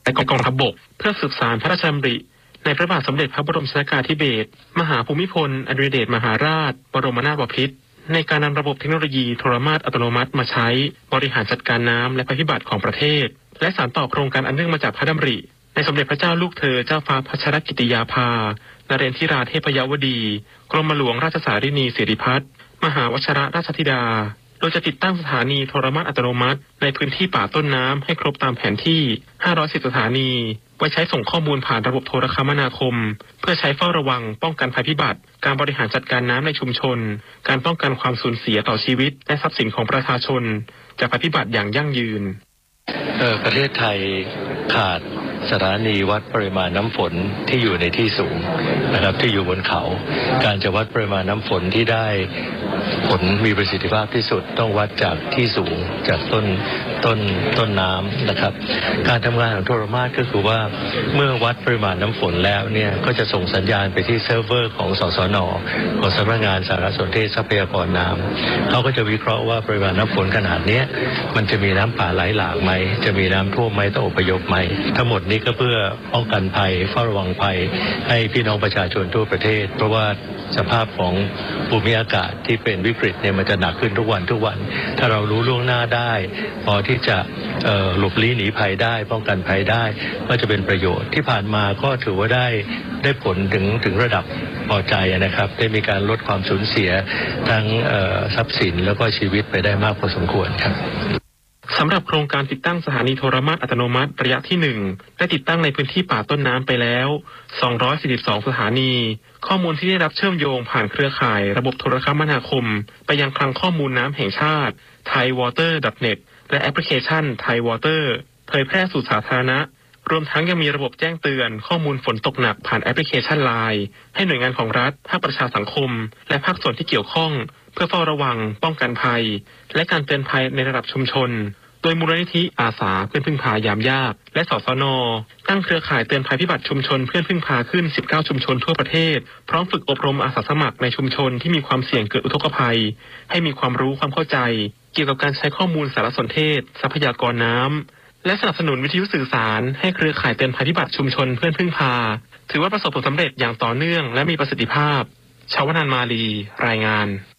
และกองทัพบกเพื่อสืบสานพระราชดำริในพระบาทสมเด็จพระบรมชนกาธิเบศรมหาภูมิพลอดุลยเดชมหาราชบรมนาถบพิตรในการนำระบบเทคโนโลยีโทรมาตอัตโนมัติมาใช้บริหารจัดการน้ำและภัยพิบัติของประเทศและสานต่อโครงการอันเนื่องมาจากพระดำริในสมเด็จพระเจ้าลูกเธอเจ้าฟ้าพัชรกิติยาภานเรนทิราเทพยวดีกรมหลวงราชสารินีสิริพัฒน์มหาวชรราชธิดาโดยจะติดตั้งสถานีโทรมาตอัตโนมัติในพื้นที่ป่าต้นน้ำให้ครบตามแผนที่510สถานีไว้ใช้ส่งข้อมูลผ่านระบบโทรคมนาคมเพื่อใช้เฝ้าระวังป้องกันภัยพิบัติการบริหารจัดการน้ำในชุมชนการป้องกันความสูญเสียต่อชีวิตและทรัพย์สินของประชาชนจากภัยพิบัติอย่างยั่งยืนประเทศไทยขาดสถานีวัดปริมาณน้ำฝนที่อยู่ในที่สูงนะครับที่อยู่บนเขาการจะวัดปริมาณน้ำฝนที่ได้ผลมีประสิทธิภาพที่สุดต้องวัดจากที่สูงจากต้นน้ำนะครับการทำงานของโทรมาตก็คือว่าเมื่อวัดปริมาณน้ำฝนแล้วเนี่ยก็จะส่งสัญญาณไปที่เซิร์ฟเวอร์ของสสน.ของสำนักงานสารสนเทศทรัพยากรน้ำเขาก็จะวิเคราะห์ว่าปริมาณน้ำฝนขนาดนี้มันจะมีน้ำป่าไหลหลากไหมจะมีน้ำท่วมไหมต้องอพยพไหมทั้งหมดนี้ก็เพื่อป้องกันภัยเฝ้าระวังภัยให้พี่น้องประชาชนทั่วประเทศเพราะว่าสภาพของภูมิอากาศที่เป็นวิกฤตเนี่ยมันจะหนักขึ้นทุกวันถ้าเรารู้ล่วงหน้าได้พอที่จะหลบลี้หนีภัยได้ป้องกันภัยได้ก็จะเป็นประโยชน์ที่ผ่านมาก็ถือว่าได้ผลถึงระดับพอใจนะครับได้มีการลดความสูญเสียทั้งทรัพย์สินแล้วก็ชีวิตไปได้มากพอสมควรครับสำหรับโครงการติดตั้งสถานีโทรมาตอัตโนมัติระยะที่1ได้ติดตั้งในพื้นที่ป่าต้นน้ำไปแล้ว242สถานีข้อมูลที่ได้รับเชื่อมโยงผ่านเครือข่ายระบบโทรคมนาคมไปยังคลังข้อมูลน้ำแห่งชาติ thaiwater.net และแอปพลิเคชัน Thai Water เผยแพร่สู่สาธารณะรวมทั้งยังมีระบบแจ้งเตือนข้อมูลฝนตกหนักผ่านแอปพลิเคชัน LINE ให้หน่วยงานของรัฐภาคประชาสังคมและภาคส่วนที่เกี่ยวข้องเพื่อเฝ้าระวังป้องกันภัยและการเตือนภัยในระดับชุมชนโดยมูลนิธิอาสาเพื่อนพึ่งพายามยากและสสน.ตั้งเครือข่ายเตือนภัยพิบัติชุมชนเพื่อนพึ่งพาขึ้น19ชุมชนทั่วประเทศพร้อมฝึกอบรมอาสาสมัครในชุมชนที่มีความเสี่ยงเกิดอุทกภัยให้มีความรู้ความเข้าใจเกี่ยวกับการใช้ข้อมูลสารสนเทศทรัพยากรน้ำและสนับสนุนวิทยุสื่อสารให้เครือข่ายเตือนภัยพิบัติชุมชนเพื่อนพึ่งพาถือว่าประสบผลสำเร็จอย่างต่อเนื่องและมีประสิทธิภาพชวนานมาลีรายงาน